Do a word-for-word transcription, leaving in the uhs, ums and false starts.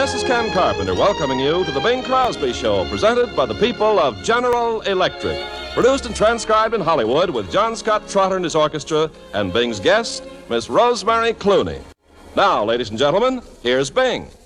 this is Ken Carpenter welcoming you to the Bing Crosby Show, presented by the people of General Electric. Produced and transcribed in Hollywood with John Scott Trotter and his orchestra and Bing's guest, Miss Rosemary Clooney. Now, ladies and gentlemen, here's Bing.